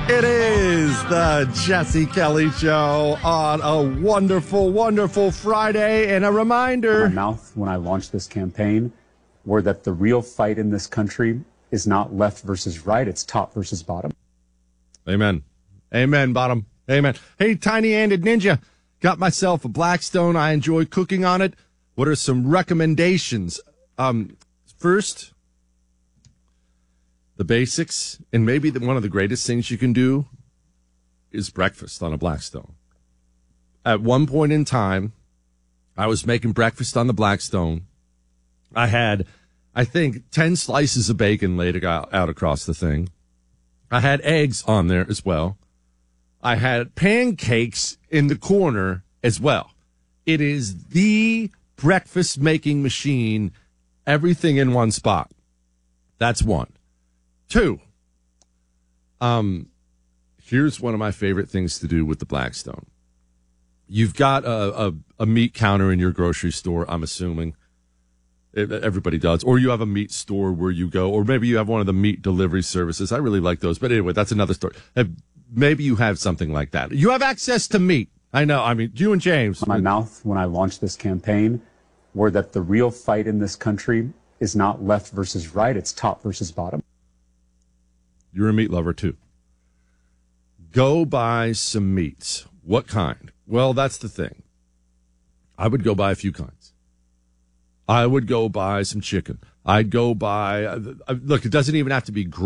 It is the Jesse Kelly Show on a wonderful, wonderful Friday. And a reminder. My mouth when I launched this campaign were that the real fight in this country is not left versus right, it's top versus bottom. Amen. Amen, bottom. Amen. Hey, tiny-handed ninja. Got myself a Blackstone. I enjoy cooking on it. What are some recommendations? First, the basics, and maybe one of the greatest things you can do is breakfast on a Blackstone. At one point in time, I was making breakfast on the Blackstone. I had, I think, 10 slices of bacon laid out across the thing. I had eggs on there as well. I had pancakes in the corner as well. It is the breakfast making machine, everything in one spot. That's one. Two, here's one of my favorite things to do with the Blackstone. You've got a meat counter in your grocery store, I'm assuming. Everybody does. Or you have a meat store where you go, or maybe you have one of the meat delivery services. I really like those. But anyway, that's another story. Maybe you have something like that. You have access to meat. I know. I mean, you and James. My mouth when I launched this campaign were that the real fight in this country is not left versus right, it's top versus bottom. You're a meat lover, too. Go buy some meats. What kind? Well, that's the thing. I would go buy a few kinds. I would go buy some chicken. I'd go buy, look, it doesn't even have to be